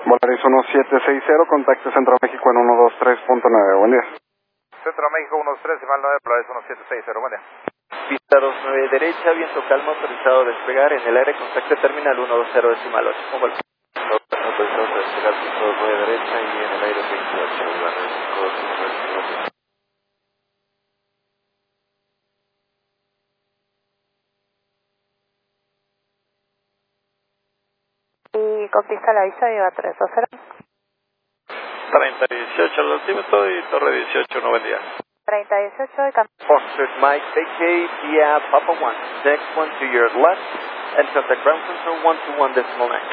Volaris 1760, contacto Centro México en 123.9, buen día. Centro México 123, decimal 9, Volaris 1760, buen día. Pista 29 derecha, viento calma, autorizado a despegar en el aire, contacto terminal 120 decimal 8. Autorizado a despegar, pista 29 derecha y en el aire 28, Volaris 5, Y con pista al aviso iba 320. 3018 al altímetro y torre 18, no buen día. 3018 y cambio. Foster Mike, vacate via Papa 1, next one to your left, and contact ground control 121 decimal 9.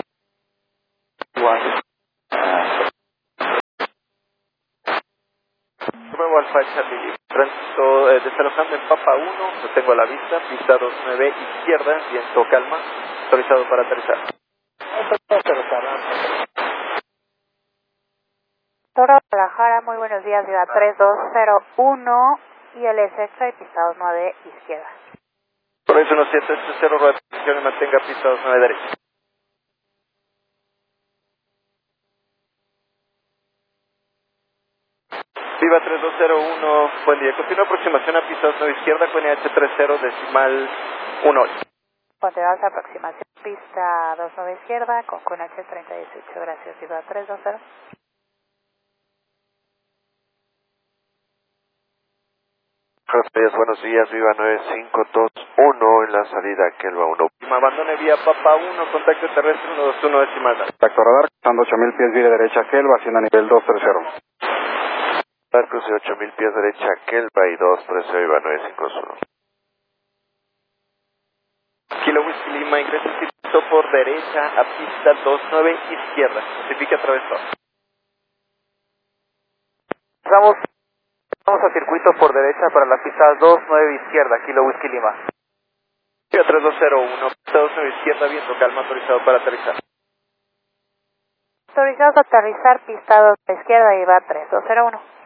Nuevo Alfa Charlie, tránsito desalojando en Papa 1, lo tengo a la vista, pista 29 izquierda, viento calma, autorizado para aterrizar. Toro Guadalajara, muy buenos días, iba 3201 y el S8 y pista 29 izquierda. Por eso 1780, rueda de posición y mantenga pista 29 derecha. Viva 3201, buen día. Continúa aproximación a pista 29 izquierda con H30 decimal 18. Continuamos aproximación pista 29 izquierda con QNH 3018, gracias, iba 320. Buenos días, Viva 9521 en la salida Kelva 1. Abandone vía Papa 1, contacto terrestre 121 decimal. Contacto radar, cruzando 8000 pies vía derecha Kelva, haciendo a nivel 230. Cruce 8000 pies derecha Kelva y 230, Viva 951. Kilo Whisky Lima, ingresa el circuito por derecha a pista 29 izquierda. Notifique a través de todo. Vamos a circuito por derecha para la pista 29 izquierda, Kilo Whisky Lima. Viva 3201, pista 29 izquierda, viento calma, autorizado para aterrizar. Autorizados a aterrizar pista 2 izquierda, iba 3201.